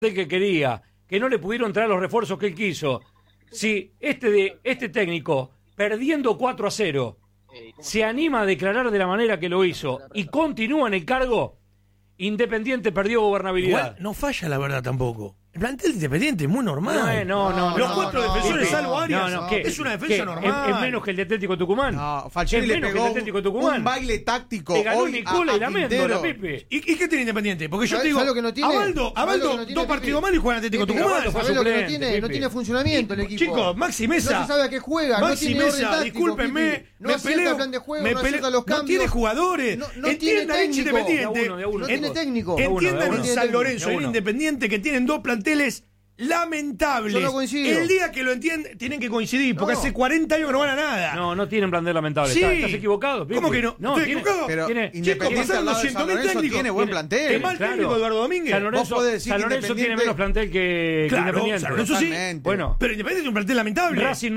que quería, que no le pudieron traer los refuerzos que él quiso. Si este técnico, perdiendo 4-0, se anima a declarar de la manera que lo hizo y continúa en el cargo, Independiente perdió gobernabilidad. Igual no falla la verdad tampoco. El plantel de Independiente es muy normal. No. Los cuatro defensores, salvo Arias, es una defensa normal. ¿Es menos que el de Atlético Tucumán? No, Falcioni le pegó un baile táctico te ganó hoy Nicola y la Méndola, Pipe. ¿Y qué tiene Independiente? Porque yo te digo, lo que no tiene? Abaldo, dos partidos mal y juega en Atlético Tucumán. ¿Sabés lo que no tiene? No tiene funcionamiento el equipo. Chicos, Maxi Mesa. No se sabe a qué juega. Maxi no tiene orden Mesa, táctico, discúlpenme. No acierta el plan de juego, no acierta los cambios. No tiene jugadores. No tiene técnico. No tiene técnico. Entiendan en San Lorenzo y en Independiente que tienen dos planteles lamentables. Yo no coincido. El día que lo entienden, tienen que coincidir, porque hace 40 años que no van a nada. No tienen plantel lamentable. Sí. ¿Estás equivocado, Pipe? ¿Cómo que no? No, ¿Estoy equivocado? Pero Independiente al lado de San Lorenzo tiene buen plantel. Es mal técnico Eduardo Domínguez. San Lorenzo tiene menos plantel que Independiente. San Lorenzo sí. Bueno, pero Independiente tiene un plantel lamentable. Racing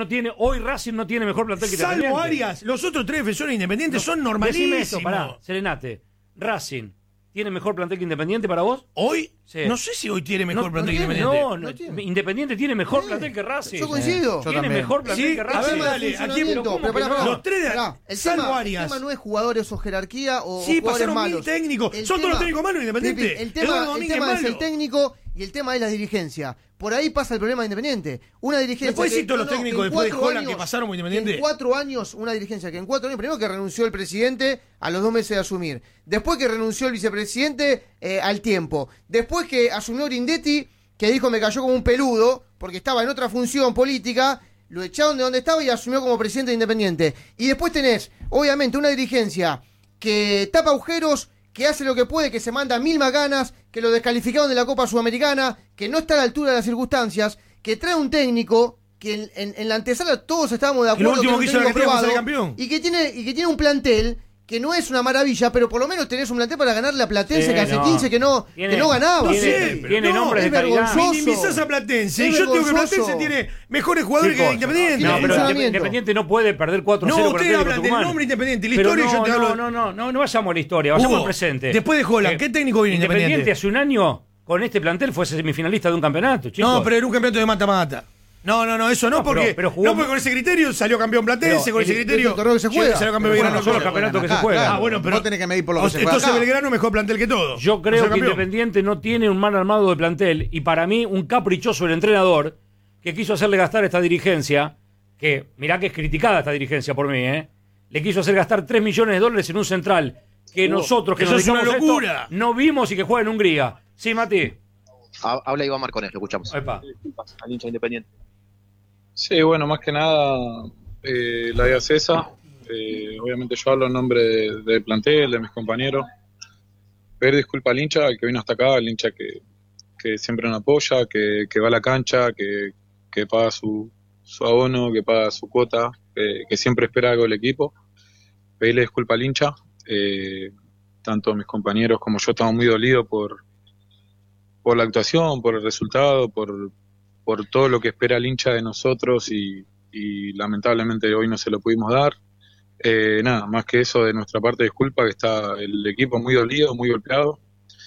no tiene mejor plantel que Independiente. Salvo Arias, los otros tres defensores independientes son normalísimos. Decime eso, pará, Serenate. Racing ¿tiene mejor plantel que Independiente para vos? ¿Hoy? Sí. No sé si hoy tiene mejor plantel que Independiente. No, Independiente tiene mejor plantel que Racing. Yo coincido. Tiene mejor plantel que Racing. A ver, dale, aquí los tres, salvo Arias. El tema no es jugadores o jerarquía o sí, jugadores pasaron malos. 1000 técnicos. Son todos los técnicos malos Independiente. El tema es el técnico y el tema es la dirigencia. Por ahí pasa el problema de Independiente. Una dirigencia. ¿Me puedes decir todos los técnicos después de Holland que pasaron por Independiente? En 4 años, una dirigencia que en 4 años, primero que renunció el presidente a los 2 meses de asumir. Después que renunció el vicepresidente al tiempo. Después que asumió Grindetti, que dijo me cayó como un peludo, porque estaba en otra función política. Lo echaron de donde estaba y asumió como presidente de Independiente. Y después tenés, obviamente, una dirigencia que tapa agujeros, que hace lo que puede, que se manda 1000 macanas, que lo descalificaron de la Copa Sudamericana, que no está a la altura de las circunstancias, que trae un técnico que en la antesala todos estábamos de acuerdo que es un técnico probado, campeón. y que tiene un plantel que no es una maravilla, pero por lo menos tenés un plantel para ganarle a Platense, que hace 15 que no ganaba. Tiene nombres de calidad. Minimizás a Platense. Y yo tengo que Platense tiene mejores jugadores que Independiente. No, pero Independiente no puede perder 4-0 no, ustedes hablan del nombre Independiente. La historia yo te hablo. No vayamos a la historia, vayamos al presente. Después de Holland, ¿qué técnico viene Independiente hace un año, con este plantel, fue semifinalista de un campeonato, chicos. No, pero era un campeonato de mata-mata. No, eso no, porque con ese criterio salió campeón Platense, con ese criterio. El torneo que se juega. Salió campeón Belgrano. No son los campeonatos que se juegan. Ah, bueno, pero vos tenés que medir por lo que se juega. Entonces Belgrano mejor plantel que todo. Yo creo que Independiente no tiene un mal armado de plantel y para mí un caprichoso el entrenador que quiso hacerle gastar a esta dirigencia, que mirá que es criticada esta dirigencia por mí, le quiso hacer gastar $3 millones en un central que nosotros que nos es una locura. No vimos y que juega en Hungría. Sí, Mati. Habla Iván Marcones, lo escuchamos. Disculpas al hincha Independiente. Sí, bueno, más que nada la idea es esa. Obviamente yo hablo en nombre del plantel, de mis compañeros. Pedir disculpas al hincha, al que vino hasta acá, al hincha que siempre nos apoya, que va a la cancha, que paga su abono, que paga su cuota, que siempre espera algo del equipo. Pedirle disculpas al hincha. Tanto mis compañeros como yo estamos muy dolidos por la actuación, por el resultado, por todo lo que espera el hincha de nosotros y lamentablemente hoy no se lo pudimos dar. Nada, más que eso de nuestra parte disculpa, que está el equipo muy dolido, muy golpeado.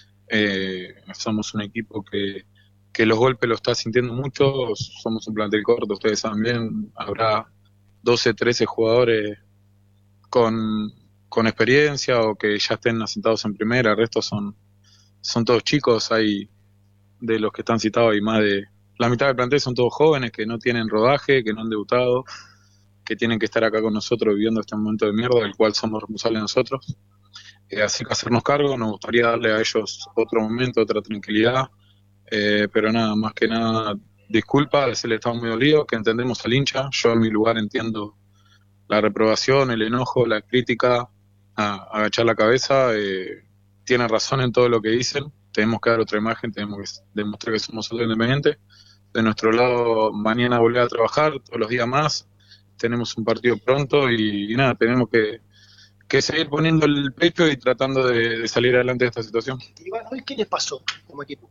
Somos un equipo que los golpes lo está sintiendo mucho, somos un plantel corto, ustedes saben bien, habrá 12, 13 jugadores con experiencia o que ya estén asentados en primera, el resto son todos chicos, hay de los que están citados y más de la mitad del plantel son todos jóvenes que no tienen rodaje, que no han debutado, que tienen que estar acá con nosotros viviendo este momento de mierda del cual somos responsables nosotros. Así que hacernos cargo, nos gustaría darle a ellos otro momento, otra tranquilidad, pero nada, más que nada, disculpa, se le estamos muy dolidos, que entendemos al hincha, yo en mi lugar entiendo la reprobación, el enojo, la crítica, agachar la cabeza, tienen razón en todo lo que dicen, tenemos que dar otra imagen, tenemos que demostrar que somos algo independiente. De nuestro lado, mañana volver a trabajar, todos los días más, tenemos un partido pronto y nada, tenemos que seguir poniendo el pecho y tratando de salir adelante de esta situación. Iván, ¿hoy qué les pasó como equipo?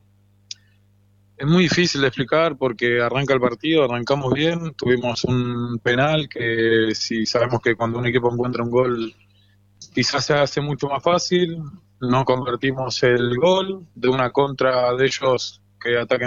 Es muy difícil de explicar porque arranca el partido, arrancamos bien, tuvimos un penal que si sabemos que cuando un equipo encuentra un gol quizás se hace mucho más fácil, no convertimos el gol de una contra de ellos que ataquen